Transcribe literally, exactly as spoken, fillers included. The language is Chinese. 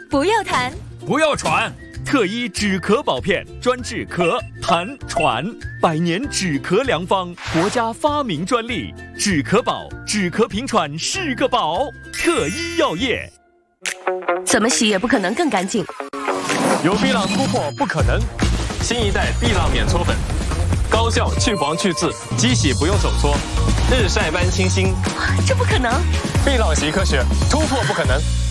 不要痰， 不要喘。特医止咳宝片，专治咳、痰、喘，百年止咳良方，国家发明专利。止咳宝，止咳平喘是个宝。特医药业， 怎么洗也不可能更干净。 有碧浪突破不可能，新一代碧浪免搓粉，高效去黄去渍，机洗不用手搓，日晒般清新。 这不可能！ 碧浪洗科学，突破不可能。